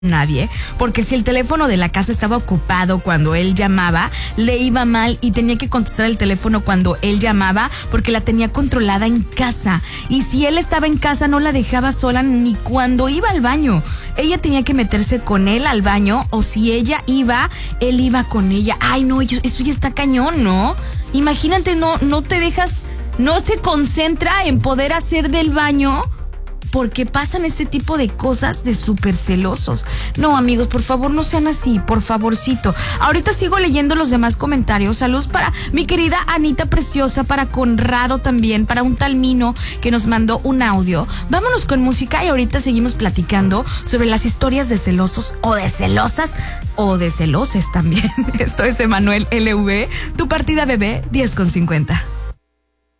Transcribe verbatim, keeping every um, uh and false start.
nadie, porque si el teléfono de la casa estaba ocupado cuando él llamaba, le iba mal y tenía que contestar el teléfono cuando él llamaba porque la tenía controlada en casa. Y si él estaba en casa no la dejaba sola ni cuando iba al baño. Ella tenía que meterse con él al baño, o si ella iba, él iba con ella. Ay, no, eso ya está cañón, ¿no? Imagínate, no, no te dejas, no se concentra en poder hacer del baño porque pasan este tipo de cosas de súper celosos. No, amigos, por favor, no sean así, por favorcito. Ahorita sigo leyendo los demás comentarios. Saludos para mi querida Anita Preciosa, para Conrado también, para un tal Mino que nos mandó un audio. Vámonos con música y ahorita seguimos platicando sobre las historias de celosos o de celosas o de celoses también. Esto es Emanuel L V, tu partida bebé diez con cincuenta.